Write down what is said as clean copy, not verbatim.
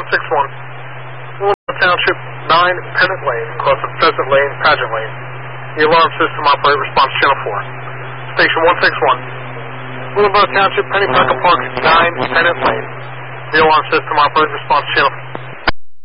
161. Willowbrook Township, 9 Pennant Lane, across of Pheasant Lane, Pageant Lane. The alarm system operator response channel 4. Station 161. Willowbrook Township, Pennypacker Park, 9 Pennant Lane. The alarm system operator response channel 4.